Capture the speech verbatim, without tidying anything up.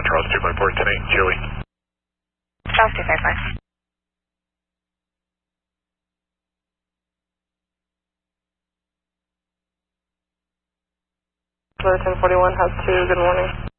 South Charles two five four, ten eight, Julie. South two five four. Blue ten forty-one has two, good morning.